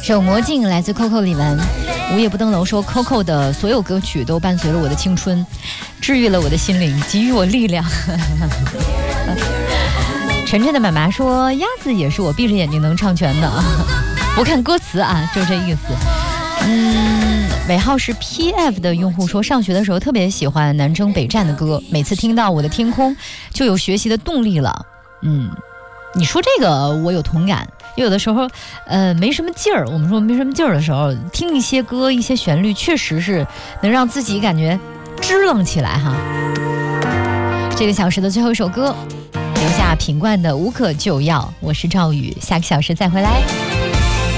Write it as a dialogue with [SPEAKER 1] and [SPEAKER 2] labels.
[SPEAKER 1] 首魔镜来自 Coco 李玟。午夜不登楼说 Coco 的所有歌曲都伴随了我的青春，治愈了我的心灵，给予我力量。晨晨的妈妈说鸭子也是我闭着眼睛能唱全的，不看歌词啊，就这意思。尾号是 PF 的用户说，上学的时候特别喜欢南征北战的歌，每次听到我的天空就有学习的动力了。你说这个我有同感，有的时候没什么劲儿，我们说没什么劲儿的时候，听一些歌一些旋律确实是能让自己感觉支棱起来哈。这个小时的最后一首歌留下品冠的无可救药，我是赵宇，下个小时再回来。